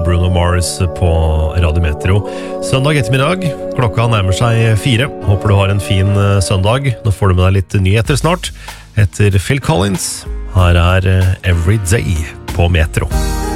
Bruno Mars på Radio Metro. Søndag ettermiddag, klokka nærmer seg 4. Håper du har en fin søndag. Nå får du med deg litt nyheter snart. Etter Phil Collins, her Every Day på Metro.